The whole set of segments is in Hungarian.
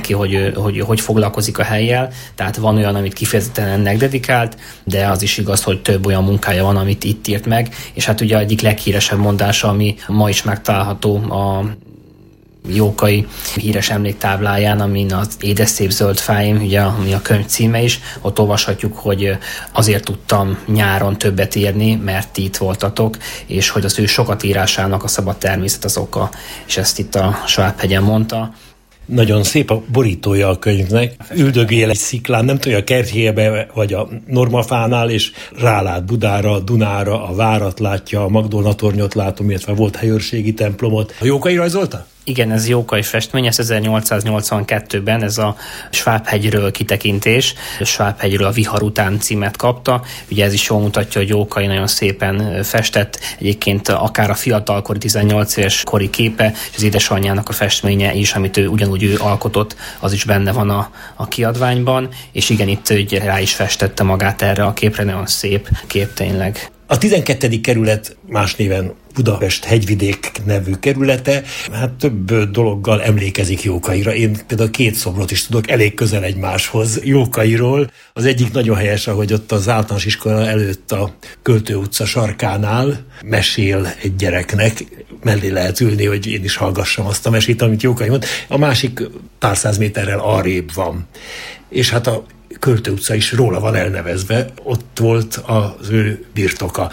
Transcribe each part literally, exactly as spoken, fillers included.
neki, hogy hogy, hogy foglalkozik a helyjel, tehát van olyan, amit kifejezetten ennek dedikált, de az is igaz, hogy több olyan munkája van, amit itt írt meg, és hát ugye egyik leghíresebb mondása, ami ma is megtalálható a Jókai híres emléktábláján, amin az Édes szép zöld fáim, ugye, ami a könyv címe is, ott olvashatjuk, hogy azért tudtam nyáron többet írni, mert ti itt voltatok, és hogy az ő sokat írásának a szabad természet az oka, és ezt itt a Svábhegyen mondta. Nagyon szép a borítója a könyvnek. Üldögél egy sziklán, nem tudja, a kertjébe vagy a normafánál, és rálát Budára, a Dunára, a várat látja, a Magdolna tornyot látom, illetve volt helyőrségi templomot. A Jókai rajzolta? Igen, ez Jókai festmény, ez ezernyolcszáznyolcvankettőben ez a Svábhegyről kitekintés, Svábhegyről a vihar után címet kapta. Ugye ez is jól mutatja, hogy Jókai nagyon szépen festett, egyébként akár a fiatalkori tizennyolc éves kori képe, és az édesanyjának a festménye is, amit ő ugyanúgy ő alkotott, az is benne van a, a kiadványban, és igen, itt ugye rá is festette magát erre a képre, nagyon szép kép tényleg. A tizenkettedik kerület, más néven Budapest hegyvidék nevű kerülete, hát több dologgal emlékezik Jókaira. Én például két szobrot is tudok elég közel egymáshoz Jókairól. Az egyik nagyon helyes, ahogy ott az általános iskola előtt a Költő utca sarkánál mesél egy gyereknek, mellé lehet ülni, hogy én is hallgassam azt a mesét, amit Jókai mond. A másik pár száz méterrel arrébb van. És hát a Költő utca is róla van elnevezve, ott volt az ő birtoka.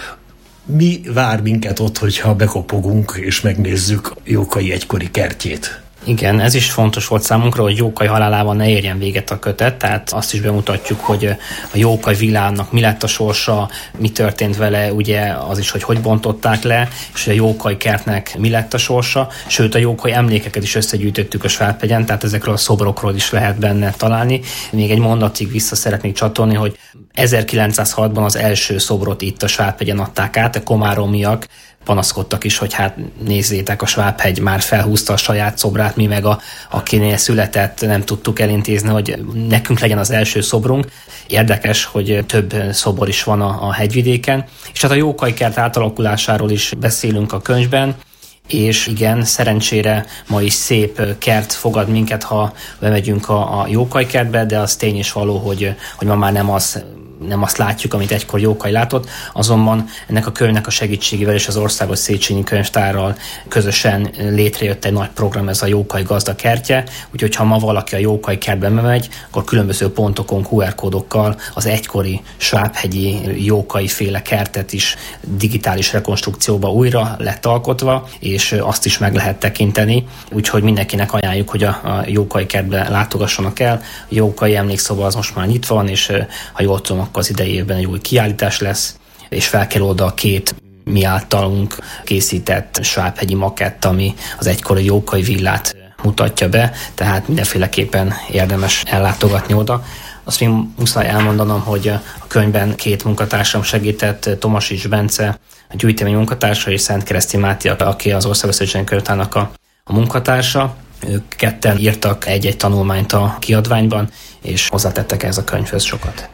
Mi vár minket ott, hogyha bekopogunk és megnézzük Jókai egykori kertjét? Igen, ez is fontos volt számunkra, hogy Jókai halálával ne érjen véget a kötet, tehát azt is bemutatjuk, hogy a Jókai villának mi lett a sorsa, mi történt vele, ugye az is, hogy hogy bontották le, és a Jókai kertnek mi lett a sorsa, sőt a Jókai emlékeket is összegyűjtöttük a Svábhegyen, tehát ezekről a szobrokról is lehet benne találni. Még egy mondatig vissza szeretnék csatolni, hogy ezerkilencszázhatban az első szobrot itt a Svábhegyen adták át, a komáromiak panaszkodtak is, hogy hát nézzétek, a Svábhegy már felhúzta a saját szobrát, mi meg a, akinél született, nem tudtuk elintézni, hogy nekünk legyen az első szobrunk. Érdekes, hogy több szobor is van a, a hegyvidéken, és hát a Jókai kert átalakulásáról is beszélünk a könyvben, és igen, szerencsére ma is szép kert fogad minket, ha bemegyünk a, a Jókai kertbe, de az tény és való, hogy, hogy ma már nem az nem azt látjuk, amit egykor Jókai látott, azonban ennek a könyvnek a segítségével és az Országos Széchenyi Könyvtárral közösen létrejött egy nagy program, ez a Jókai Gazda Kertje, úgyhogy ha ma valaki a Jókai kertbe megy, akkor különböző pontokon kú er kódokkal az egykori svábhegyi Jókai féle kertet is digitális rekonstrukcióba újra lett alkotva, és azt is meg lehet tekinteni, úgyhogy mindenkinek ajánljuk, hogy a, a Jókai kertbe látogassanak el. A Jókai emlékszoba az most már nyitva van, és ha jól tudom, akkor az idei évben egy új kiállítás lesz, és felkerül oda a két mi általunk készített svábhegyi makett, ami az egykori Jókai villát mutatja be, tehát mindenféleképpen érdemes ellátogatni oda. Azt még muszáj elmondanom, hogy a könyvben két munkatársam segített, Tomasics Bence, a gyűjtemény munkatársa, és Szentkereszti Máté, aki az Országos Széchenyi Könyvtárnak a, a munkatársa. Ők ketten írtak egy-egy tanulmányt a kiadványban, és hozzátettek ehhez a könyvhöz sokat.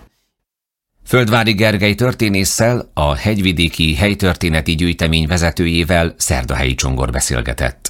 Földvári Gergely történésszel, a hegyvidéki helytörténeti gyűjtemény vezetőjével Szerdahelyi Csongor beszélgetett.